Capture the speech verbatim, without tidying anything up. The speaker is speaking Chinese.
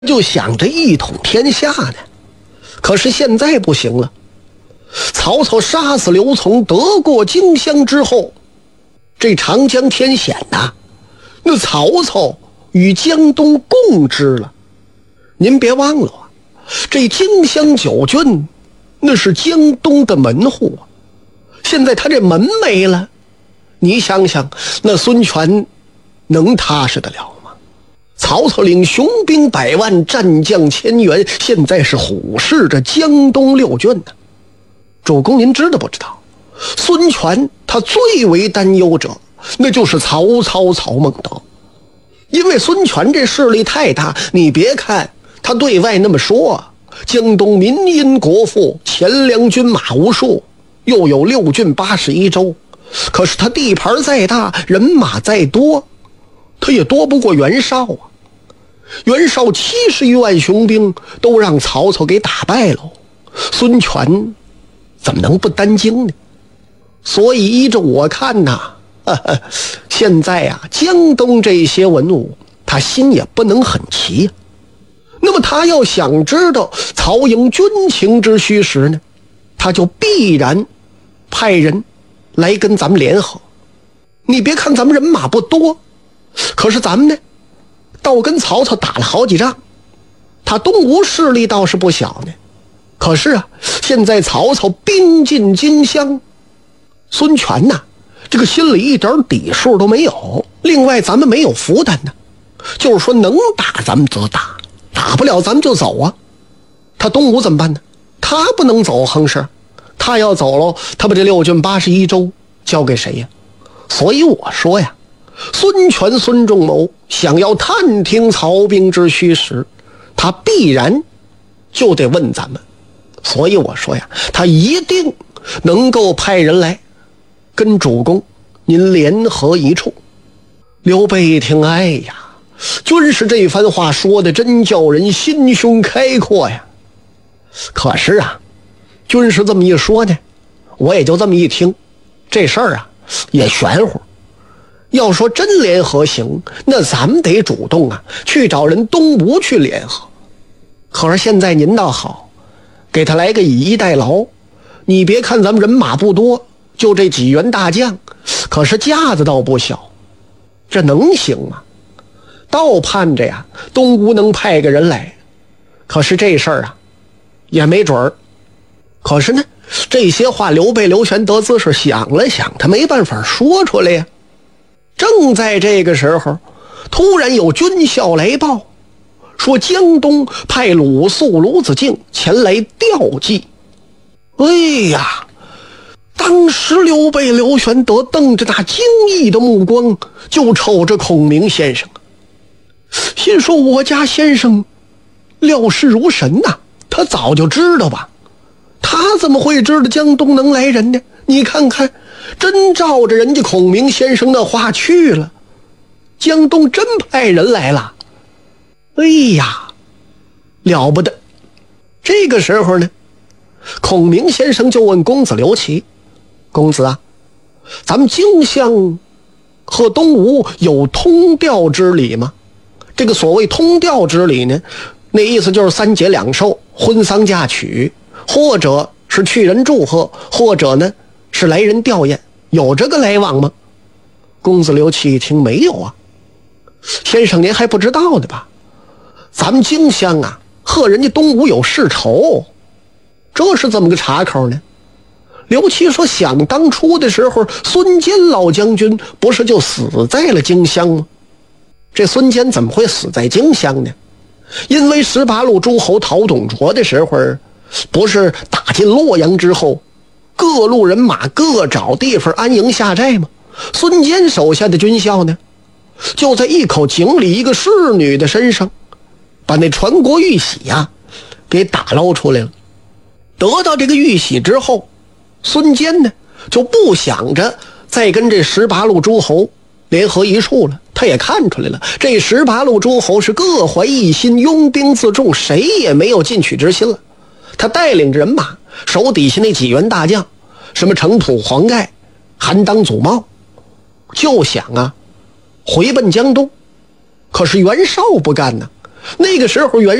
就想着一统天下呢。可是现在不行了，曹操杀死刘琮，得过荆襄之后，这长江天险呐、啊，那曹操与江东共治了。您别忘了啊，这荆襄九郡那是江东的门户啊，现在他这门没了，你想想那孙权能踏实得了吗？曹操领雄兵百万，战将千员，现在是虎视着江东六郡呢。主公您知道不知道，孙权他最为担忧者那就是曹操曹孟德。因为孙权这势力太大，你别看他对外那么说，江东民殷国富，钱粮军马无数，又有六郡八十一州，可是他地盘再大，人马再多，他也多不过袁绍啊。袁绍七十余万雄兵都让曹操给打败了，孙权怎么能不担惊呢？所以依着我看呐、啊，现在啊，江东这些文武他心也不能很齐、啊、那么他要想知道曹营军情之虚实呢，他就必然派人来跟咱们联合。你别看咱们人马不多，可是咱们呢倒跟曹操打了好几仗，他东吴势力倒是不小呢。可是啊，现在曹操兵进荆襄，孙权呐、啊，这个心里一点底数都没有。另外咱们没有负担呢，就是说能打咱们则打，打不了咱们就走啊。他东吴怎么办呢？他不能走横事，他要走了，他把这六郡八十一州交给谁呀？所以我说呀，孙权孙仲谋想要探听曹兵之虚实，他必然就得问咱们。所以我说呀，他一定能够派人来跟主公您联合一处。刘备一听，哎呀，军师这番话说的真叫人心胸开阔呀。可是啊，军师这么一说呢，我也就这么一听，这事儿啊也玄乎。要说真联合行，那咱们得主动啊去找人东吴去联合。可是现在您倒好，给他来个以逸待劳。你别看咱们人马不多，就这几员大将，可是架子倒不小，这能行吗？倒盼着呀东吴能派个人来，可是这事儿啊也没准儿。可是呢，这些话刘备刘玄德自是想了想，他没办法说出来呀。正在这个时候，突然有军校来报，说江东派鲁肃鲁子敬前来调剂。哎呀，当时刘备刘玄德瞪着那惊异的目光就瞅着孔明先生，心说我家先生料事如神呐、啊，他早就知道吧，他怎么会知道江东能来人呢？你看看，真照着人家孔明先生的话去了，江东真派人来了。哎呀，了不得。这个时候呢，孔明先生就问公子刘琦，公子啊，咱们荆襄和东吴有通调之礼吗？这个所谓通调之礼呢，那意思就是三节两寿，婚丧嫁娶，或者是去人祝贺，或者呢是来人吊唁，有这个来往吗？公子刘琦一听，没有啊。先生您还不知道的吧，咱们荆襄啊和人家东吴有世仇，这是怎么个茬口呢？刘琦说，想当初的时候，孙坚老将军不是就死在了荆襄吗？这孙坚怎么会死在荆襄呢？因为十八路诸侯讨董卓的时候，不是打进洛阳之后，各路人马各找地方安营下寨吗？孙坚手下的军校呢，就在一口井里一个侍女的身上把那传国玉玺呀、啊、给打捞出来了。得到这个玉玺之后，孙坚呢就不想着再跟这十八路诸侯联合一处了。他也看出来了，这十八路诸侯是各怀一心，拥兵自重，谁也没有进取之心了。他带领着人马，手底下那几员大将，什么程普、黄盖、韩当、祖茂，就想啊回奔江东。可是袁绍不干呢， 那个时候袁